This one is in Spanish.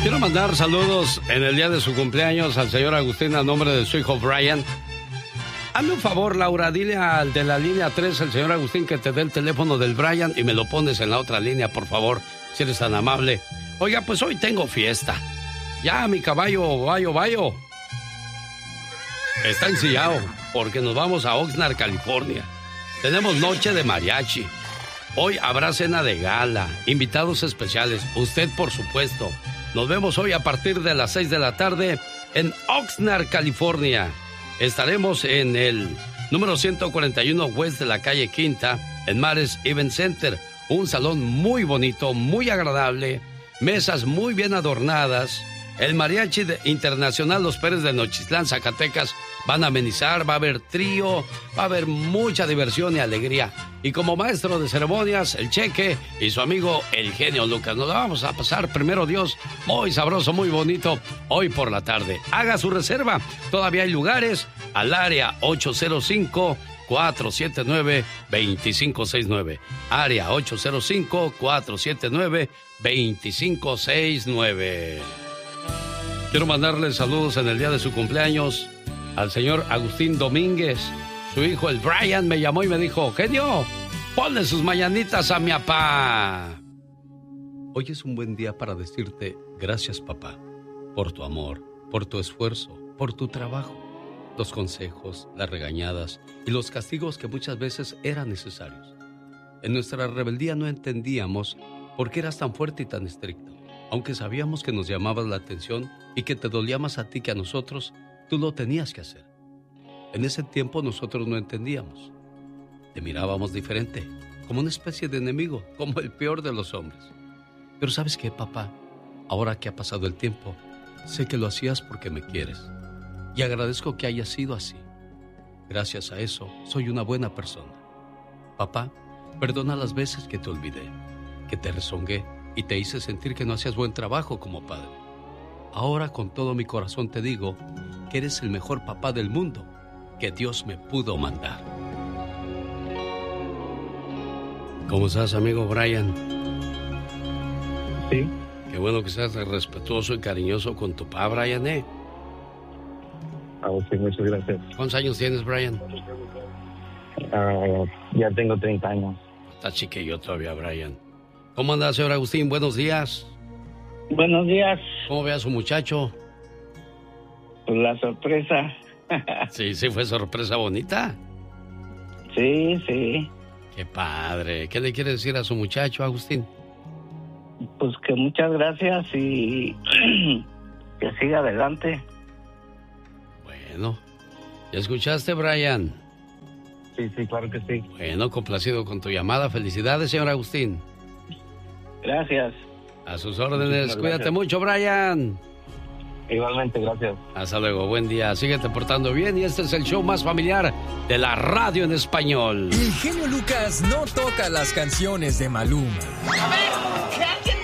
Quiero mandar saludos en el día de su cumpleaños al señor Agustín a nombre de su hijo Brian. Hazme un favor, Laura, dile al de la línea 3, el señor Agustín, que te dé el teléfono del Brian y me lo pones en la otra línea, por favor, si eres tan amable. Oiga, pues hoy tengo fiesta. Ya mi caballo, Bayo, está ensillado porque nos vamos a Oxnard, California. Tenemos noche de mariachi. Hoy habrá cena de gala, invitados especiales, usted por supuesto. Nos vemos hoy a partir de las 6 de la tarde en Oxnard, California. Estaremos en el número 141 West de la calle Quinta, en Mares Event Center. Un salón muy bonito, muy agradable, mesas muy bien adornadas. El mariachi internacional Los Pérez de Nochistlán, Zacatecas, van a amenizar, va a haber trío, va a haber mucha diversión y alegría. Y como maestro de ceremonias, el Cheque y su amigo el genio Lucas. Nos la vamos a pasar, primero Dios, muy sabroso, muy bonito, hoy por la tarde. Haga su reserva, todavía hay lugares, al área 805-479-2569. Área 805-479-2569. Quiero mandarle saludos en el día de su cumpleaños al señor Agustín Domínguez. Su hijo, el Brian, me llamó y me dijo: genio, ponle sus mañanitas a mi papá. Hoy es un buen día para decirte gracias, papá, por tu amor, por tu esfuerzo, por tu trabajo, los consejos, las regañadas y los castigos que muchas veces eran necesarios. En nuestra rebeldía no entendíamos por qué eras tan fuerte y tan estricto. Aunque sabíamos que nos llamabas la atención y que te dolía más a ti que a nosotros, tú lo tenías que hacer. En ese tiempo nosotros no entendíamos. Te mirábamos diferente, como una especie de enemigo, como el peor de los hombres. Pero ¿sabes qué, papá? Ahora que ha pasado el tiempo, sé que lo hacías porque me quieres. Y agradezco que haya sido así. Gracias a eso, soy una buena persona. Papá, perdona las veces que te olvidé, que te rezongué y te hice sentir que no hacías buen trabajo como padre. Ahora con todo mi corazón te digo que eres el mejor papá del mundo que Dios me pudo mandar. ¿Cómo estás, amigo Brian? Sí. Qué bueno que seas respetuoso y cariñoso con tu papá, Brian, ¿eh? Sí, muchas gracias. ¿Cuántos años tienes, Brian? Ya tengo 30 años. Está chiquillo todavía, Brian. ¿Cómo anda, señor Agustín? Buenos días. Buenos días. ¿Cómo ve a su muchacho? Pues la sorpresa. Sí, fue sorpresa bonita. Sí. Qué padre. ¿Qué le quiere decir a su muchacho, Agustín? Pues que muchas gracias y que siga adelante. Bueno, ¿ya escuchaste, Brian? Sí, claro que sí. Bueno, complacido con tu llamada. Felicidades, señor Agustín. Gracias. A sus órdenes. Cuídate mucho, Brian. Igualmente, gracias. Hasta luego, buen día. Síguete portando bien y este es el show más familiar de la radio en español. El genio Lucas no toca las canciones de Maluma. A ver, que alguien